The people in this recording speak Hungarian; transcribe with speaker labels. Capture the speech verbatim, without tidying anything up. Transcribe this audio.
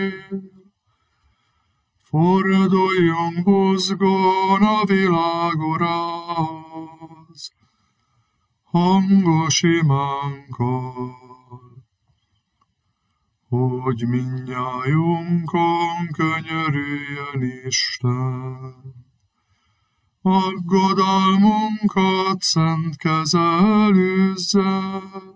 Speaker 1: Forduljunk buzgón a világ urához, hangos imánkkal, hogy mindnyájunkon könyörüljön Isten. Aggodalmunkat szent keze elűzze,